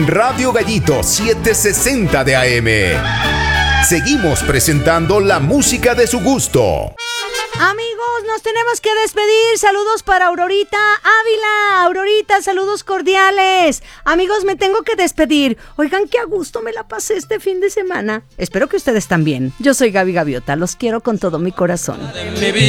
en Radio Gallito 760 de AM. Seguimos presentando la música de su gusto. Amigos, nos tenemos que despedir. Saludos para Aurorita Ávila. Aurorita, saludos cordiales. Amigos, me tengo que despedir. Oigan, qué a gusto me la pasé este fin de semana. Espero que ustedes también. Yo soy Gaby Gaviota. Los quiero con todo mi corazón.